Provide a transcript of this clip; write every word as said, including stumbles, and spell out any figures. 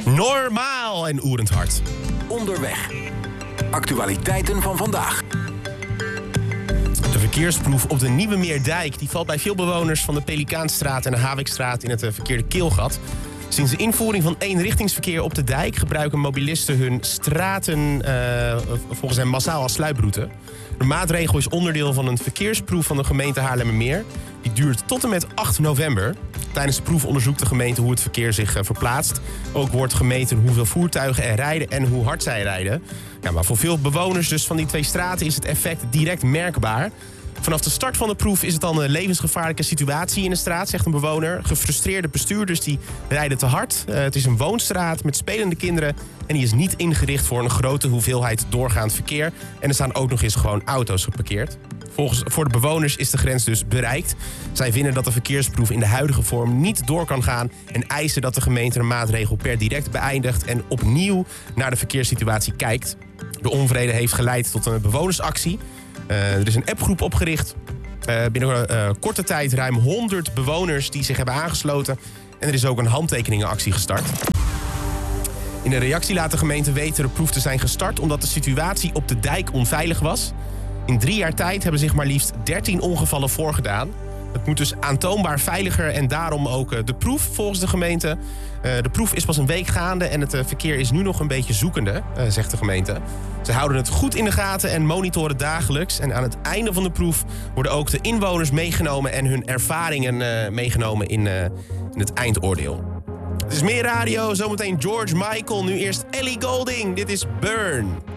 Normaal en oerend hard. Onderweg. Actualiteiten van vandaag. De verkeersproef op de Nieuwe Meerdijk die valt bij veel bewoners van de Pelikaanstraat en de Havikstraat in het uh, verkeerde keelgat. Sinds de invoering van eenrichtingsverkeer op de dijk gebruiken mobilisten hun straten uh, volgens hen massaal als sluiproute. De maatregel is onderdeel van een verkeersproef van de gemeente Haarlemmermeer. Die duurt tot en met acht november. Tijdens de proef onderzoekt de gemeente hoe het verkeer zich uh, verplaatst. Ook wordt gemeten hoeveel voertuigen er rijden en hoe hard zij rijden. Ja, maar voor veel bewoners dus van die twee straten is het effect direct merkbaar. Vanaf de start van de proef is het dan een levensgevaarlijke situatie in de straat, zegt een bewoner. Gefrustreerde bestuurders die rijden te hard. Uh, het is een woonstraat met spelende kinderen en die is niet ingericht voor een grote hoeveelheid doorgaand verkeer. En er staan ook nog eens gewoon auto's geparkeerd. Volgens, voor de bewoners is de grens dus bereikt. Zij vinden dat de verkeersproef in de huidige vorm niet door kan gaan en eisen dat de gemeente de maatregel per direct beëindigt en opnieuw naar de verkeerssituatie kijkt. De onvrede heeft geleid tot een bewonersactie. Uh, er is een appgroep opgericht. Uh, binnen uh, korte tijd ruim honderd bewoners die zich hebben aangesloten. En er is ook een handtekeningenactie gestart. In een reactie laat de gemeente weten de proef te zijn gestart omdat de situatie op de dijk onveilig was. In drie jaar tijd hebben zich maar liefst dertien ongevallen voorgedaan. Het moet dus aantoonbaar veiliger en daarom ook uh, de proef volgens de gemeente. Uh, de proef is pas een week gaande en het uh, verkeer is nu nog een beetje zoekende, uh, zegt de gemeente. Ze houden het goed in de gaten en monitoren dagelijks. En aan het einde van de proef worden ook de inwoners meegenomen en hun ervaringen uh, meegenomen in, uh, in het eindoordeel. Het is meer radio, zometeen George Michael, nu eerst Ellie Goulding. Dit is Burn.